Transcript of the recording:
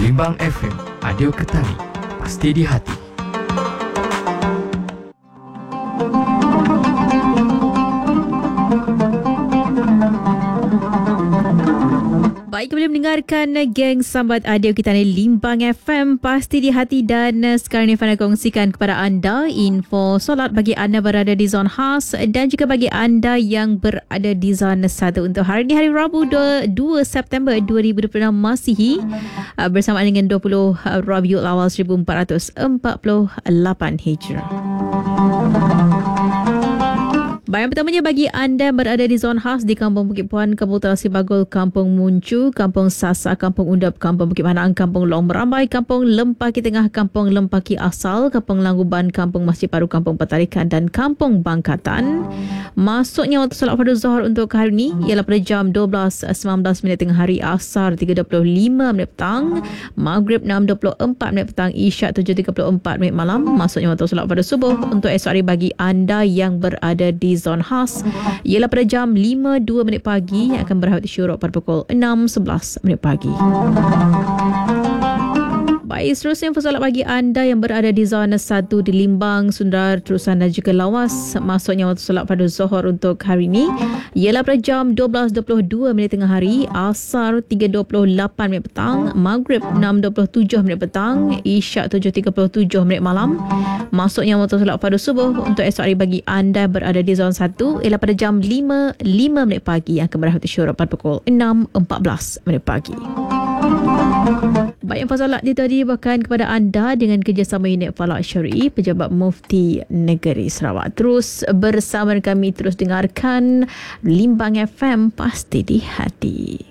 Limbang FM, audio Ketari, pasti di hati. Baik, kembali mendengarkan geng sambat audio kita ni Limbang FM, pasti di hati. Dan sekarang ni Fana kongsikan kepada anda info solat bagi anda berada di zon khas dan juga bagi anda yang berada di zon 1 untuk hari ini, hari Rabu 2 September 2026 Masihi, bersama dengan 20 Rabiul Awal 1448 Hijrah. Baik, yang pertamanya bagi anda yang berada di zon khas di Kampung Bukit Puan, Kampung Terasi Bagul, Kampung Muncu, Kampung Sasa, Kampung Undap, Kampung Bukit Manang, Kampung Long Merambai, Kampung Lempaki Tengah, Kampung Lempaki Asal, Kampung Langguban, Kampung Masjid Baru, Kampung Petarikan dan Kampung Bangkatan. Masuknya waktu solat fardu Zuhur untuk hari ini ialah pada jam 12.19 tengah hari, Asar 3.25 petang, Maghrib 6.24 petang, Isyak 7.34 malam. Masuknya waktu solat fardu subuh untuk esok hari bagi anda yang berada di zon khas ialah pada jam 5.02 pagi yang akan berhenti syuruk pada pukul 6.11 pagi. Baik, seterusnya solat bagi anda yang berada di zona 1 di Limbang, Sundar, Terusan dan juga Lawas. Masuknya waktu solat fardu Zuhur untuk hari ini ialah pada jam 12.22 tengah hari, Asar 3.28 petang, Maghrib 6.27 petang, Isyak 7.37 malam. Masuknya waktu solat fardu subuh untuk esok hari bagi anda berada di zon 1 ialah pada jam 5.05 pagi yang akan berhenti syuruk pada pukul 6.14 pagi. Baik, info solat itu tadi bahkan kepada anda dengan kerjasama Unit Falak Syar'i Pejabat Mufti Negeri Sarawak. Terus bersama kami, terus dengarkan Limbang FM, pasti di hati.